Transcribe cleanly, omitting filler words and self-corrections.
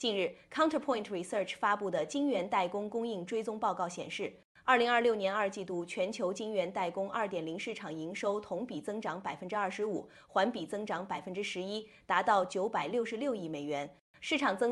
近日 ，Counterpoint Research 发布的晶圆代工供应追踪报告显示，2026年2季度全球晶圆代工2.0市场营收同比增长25%，环比增长11%，达到966亿美元，市场增